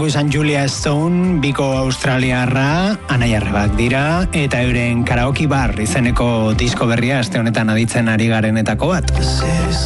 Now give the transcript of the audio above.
Angus and Julia Stone, biko australiarra, anaiarrebak dira, eta euren karaoke bar izeneko disko berria aste honetan aditzen ari garenetako bat.